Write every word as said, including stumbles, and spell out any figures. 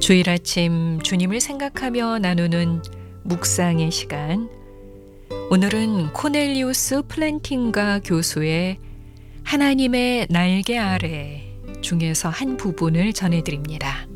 주일 아침 주님을 생각하며 나누는 묵상의 시간. 오늘은 코넬리우스 플랜팅가 교수의 하나님의 날개 아래 중에서 한 부분을 전해드립니다.